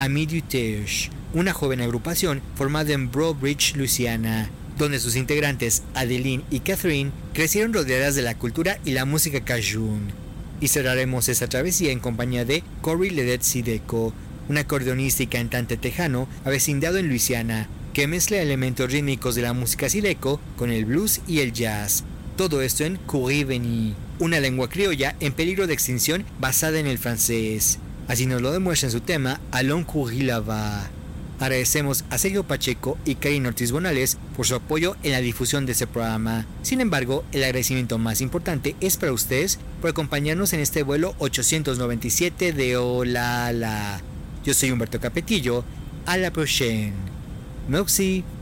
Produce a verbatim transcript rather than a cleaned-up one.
Amis du Teuge, una joven agrupación formada en Breaux Bridge, Luisiana, donde sus integrantes, Adeline y Catherine, crecieron rodeadas de la cultura y la música cajun. Y cerraremos esta travesía en compañía de Cory Ledet Sideco, un acordeonista y cantante tejano avecindado en Luisiana, que mezcla elementos rítmicos de la música sideco con el blues y el jazz. Todo esto en Kouri-Beni, una lengua criolla en peligro de extinción basada en el francés. Así nos lo demuestra en su tema Allons courir là-bas. Agradecemos a Sergio Pacheco y Karina Ortiz Bonales por su apoyo en la difusión de este programa. Sin embargo, el agradecimiento más importante es para ustedes por acompañarnos en este vuelo ochocientos noventa y siete de Olala. Yo soy Humberto Capetillo. A la prochaine. Merci.